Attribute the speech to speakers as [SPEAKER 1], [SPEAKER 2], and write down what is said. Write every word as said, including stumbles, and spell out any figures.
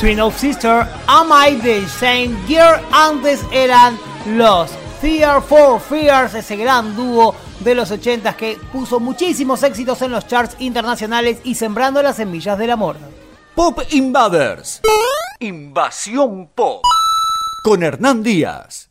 [SPEAKER 1] Twin of Sister, Am I the Same Girl. Antes eran los Fear for Fears, ese gran dúo de los ochentas que puso muchísimos éxitos en los charts internacionales y sembrando las semillas del amor.
[SPEAKER 2] Pop Invaders. Invasión Pop. Con Hernán Díaz.